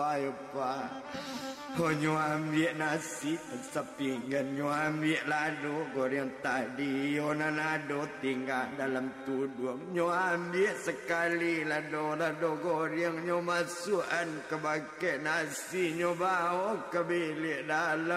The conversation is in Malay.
apa. Kau ambil nasi sepinggan, ambil lado goreng tadi, nado tinggal dalam tudung. Ambil sekali lado goreng, masukkan ke baket nasi, bawa ke bilik dalam.